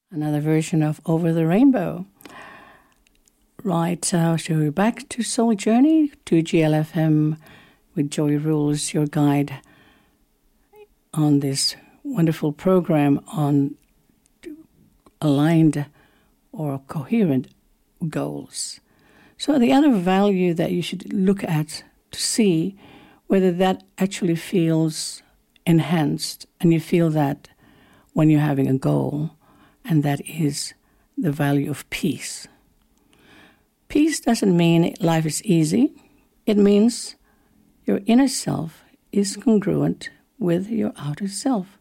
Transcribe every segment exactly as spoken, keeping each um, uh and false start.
Another version of Over the Rainbow. Right, uh, so we're back to Soul Journey, to G L F M with Joy Rules, your guide on this wonderful program on aligned or coherent goals. So the other value that you should look at to see whether that actually feels enhanced, and you feel that when you're having a goal, and that is the value of peace. Peace doesn't mean life is easy. It means your inner self is congruent with your outer self.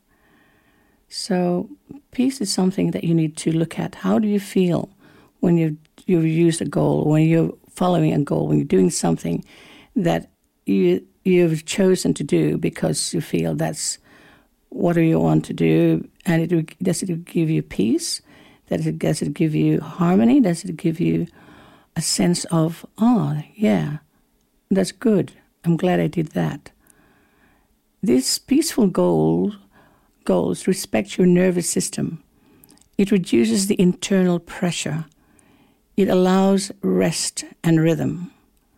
So peace is something that you need to look at. How do you feel when you've, you've used a goal, when you're following a goal, when you're doing something that you, you've chosen to do because you feel that's what do you want to do, and it, does it give you peace? Does it, does it give you harmony? Does it give you a sense of, oh, yeah, that's good. I'm glad I did that. These peaceful goals, goals respect your nervous system. It reduces the internal pressure. It allows rest and rhythm.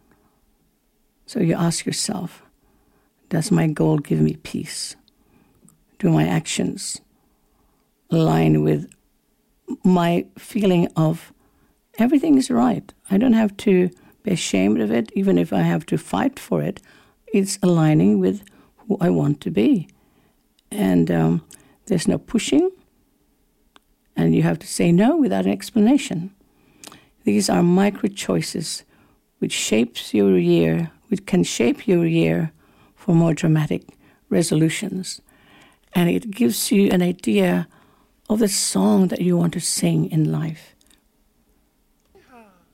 So you ask yourself, does my goal give me peace? Do my actions align with my feeling of everything is right? I don't have to be ashamed of it, even if I have to fight for it. It's aligning with who I want to be. And um, there's no pushing, and you have to say no without an explanation. These are micro choices which shapes your year, which can shape your year for more dramatic resolutions. And it gives you an idea of the song that you want to sing in life.